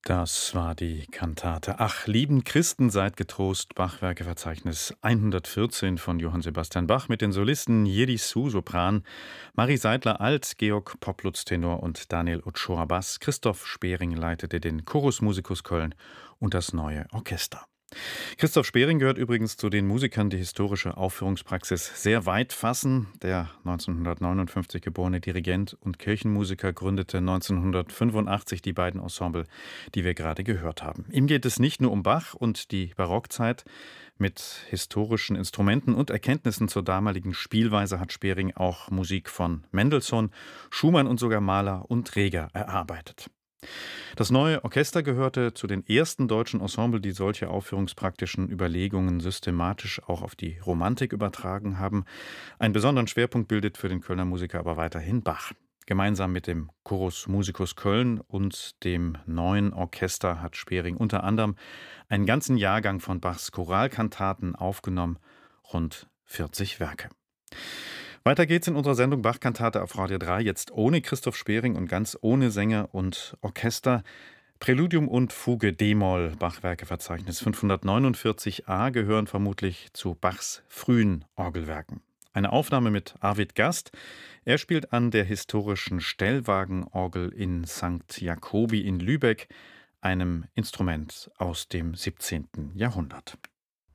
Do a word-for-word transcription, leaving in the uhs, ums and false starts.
Das war die Kantate „Ach, lieben Christen, seid getrost", Bachwerkeverzeichnis hundertvierzehn von Johann Sebastian Bach mit den Solisten Yedi Su Sopran, Marie Seidler Alt, Georg Poplutz Tenor und Daniel Ochoa Bass. Christoph Spering leitete den Chorus Musicus Köln und das Neue Orchester. Christoph Spering gehört übrigens zu den Musikern, die historische Aufführungspraxis sehr weit fassen. Der neunzehnhundertneunundfünfzig geborene Dirigent und Kirchenmusiker gründete neunzehnhundertfünfundachtzig die beiden Ensemble, die wir gerade gehört haben. Ihm geht es nicht nur um Bach und die Barockzeit. Mit historischen Instrumenten und Erkenntnissen zur damaligen Spielweise hat Spering auch Musik von Mendelssohn, Schumann und sogar Mahler und Reger erarbeitet. Das Neue Orchester gehörte zu den ersten deutschen Ensemble, die solche aufführungspraktischen Überlegungen systematisch auch auf die Romantik übertragen haben. Einen besonderen Schwerpunkt bildet für den Kölner Musiker aber weiterhin Bach. Gemeinsam mit dem Chorus Musicus Köln und dem Neuen Orchester hat Spering unter anderem einen ganzen Jahrgang von Bachs Choralkantaten aufgenommen, rund vierzig Werke. Weiter geht's in unserer Sendung Bach-Kantate auf Radio drei, jetzt ohne Christoph Spering und ganz ohne Sänger und Orchester. Präludium und Fuge d-Moll, Bachwerkeverzeichnis fünfhundertneunundvierzig a, gehören vermutlich zu Bachs frühen Orgelwerken. Eine Aufnahme mit Arvid Gast. Er spielt an der historischen Stellwagenorgel in Sankt Jacobi in Lübeck, einem Instrument aus dem siebzehnten Jahrhundert.